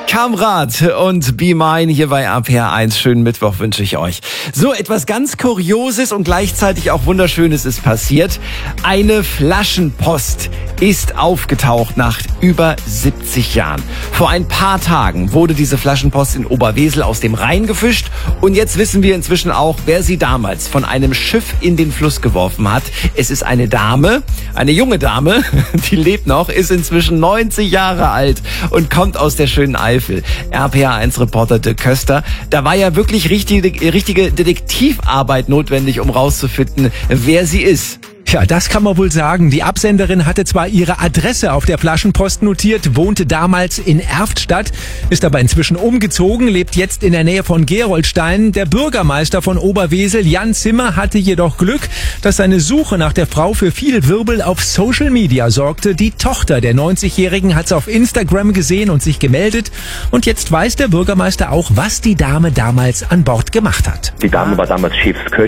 Kamrat und Be Mine hier bei RPR1. Schönen Mittwoch wünsche ich euch. So, etwas ganz Kurioses und gleichzeitig auch Wunderschönes ist passiert. Eine Flaschenpost ist aufgetaucht nach über 70 Jahren. Vor ein paar Tagen wurde diese Flaschenpost in Oberwesel aus dem Rhein gefischt und jetzt wissen wir inzwischen auch, wer sie damals von einem Schiff in den Fluss geworfen hat. Es ist eine Dame, eine junge Dame, die lebt noch, ist inzwischen 90 Jahre alt und kommt aus der schönen Eifel. RPR1-Reporter Dirk Köster, da war ja wirklich richtige Detektivarbeit notwendig, um rauszufinden, wer sie ist. Ja, das kann man wohl sagen. Die Absenderin hatte zwar ihre Adresse auf der Flaschenpost notiert, wohnte damals in Erftstadt, ist aber inzwischen umgezogen, lebt jetzt in der Nähe von Gerolstein. Der Bürgermeister von Oberwesel, Jan Zimmer, hatte jedoch Glück, dass seine Suche nach der Frau für viel Wirbel auf Social Media sorgte. Die Tochter der 90-Jährigen hat es auf Instagram gesehen und sich gemeldet. Und jetzt weiß der Bürgermeister auch, was die Dame damals an Bord gemacht hat. Die Dame war damals Schiffsköchin.